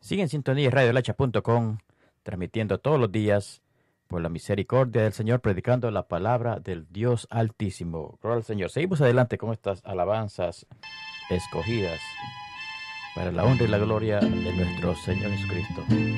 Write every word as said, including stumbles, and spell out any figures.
Sigue en sintonía radio lacha punto com, transmitiendo todos los días por la misericordia del Señor, predicando la palabra del Dios Altísimo. Gloria al Señor. Seguimos adelante con estas alabanzas escogidas para la honra y la gloria de nuestro Señor Jesucristo.